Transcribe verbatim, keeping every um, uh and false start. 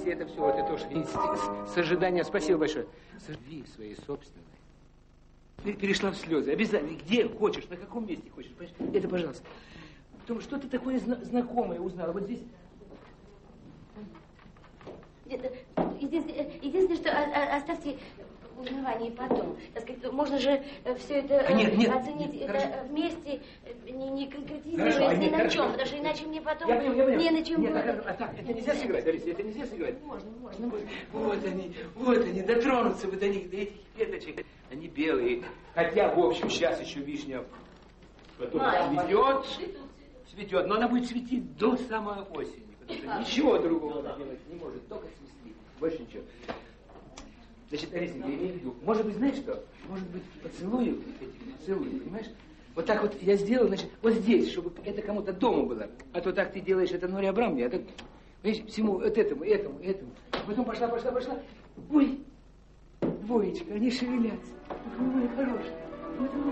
если это все, вот это уж с, с ожидания, спасибо большое. Сорви свои собственные. Ты перешла в слезы. Обязательно. Где хочешь, на каком месте хочешь. Понимаешь? Это, пожалуйста. Потом что ты такое зна знакомое узнала? Вот здесь. Единственное, единственное, что о, о, оставьте узнавание потом. Так сказать, можно же все это нет, нет, оценить нет, это вместе, не, не конкретизируясь хорошо, ни нет, на хорошо. чем, потому что иначе мне потом я понял, я понял. не на чем нет, будет. А, а так, это нельзя сыграть, Алиса, это нельзя сыграть. Можно, можно. Вот, вот они, вот они, дотронуться бы до них, до этих веточек. Они белые. Хотя, в общем, сейчас еще вишня цветет, цветет, но она будет цветить до самой осени, потому что ничего другого она делать не может, только цвести, больше ничего. Значит, Алиса, я имею в виду, может быть, знаешь что? Может быть, поцелую этих, поцелую, понимаешь? Вот так вот я сделал, значит, вот здесь, чтобы это кому-то дома было. А то так ты делаешь это Норе Абрамовне, а так, понимаешь, всему вот этому, этому, этому. Потом пошла, пошла, пошла. Ой, двоечка, они шевелятся. Ой, хороший.